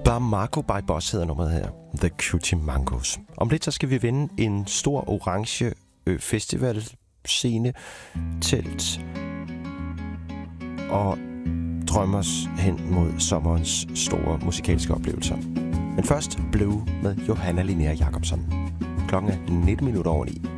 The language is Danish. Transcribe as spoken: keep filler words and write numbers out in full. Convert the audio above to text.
Bamako by Boss hedder nummeret her. The Cutie Mangos. Om lidt så skal vi vinde en stor orange øh, festivalscene, telt og drømme os hen mod sommerens store musikalske oplevelser. Men først Blue med Johanna Linnea Jacobsen. Klokken er nitten minutter over ni.